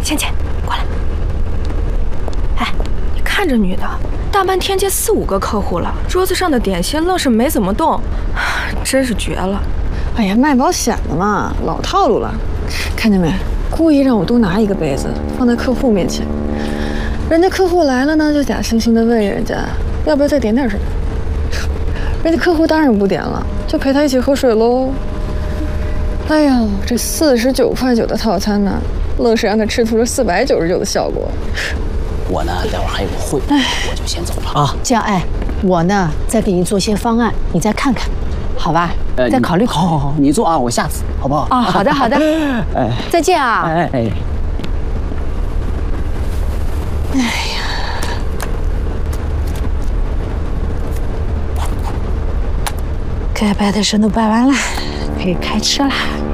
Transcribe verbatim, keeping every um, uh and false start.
倩倩，过来。哎，你看这女的，大半天接四五个客户了，桌子上的点心愣是没怎么动，真是绝了。 哎呀，卖保险的嘛，老套路了。看见没？故意让我多拿一个杯子放在客户面前，人家客户来了呢，就假惺惺的问人家要不要再点点什么。人家客户当然不点了，就陪他一起喝水喽。哎呀，这四十九块九的套餐呢，愣是让他吃出了四百九十九的效果。 我呢，待会儿还有个会，我就先走了啊。 这样，哎，我呢再给你做些方案，你再看看，好吧？呃，再考虑考虑。 好好好，你做啊，我下次好不好？ 啊，好的好的。哎，再见啊。 哎哎。 哎呀，该办的事都办完了，可以开吃了。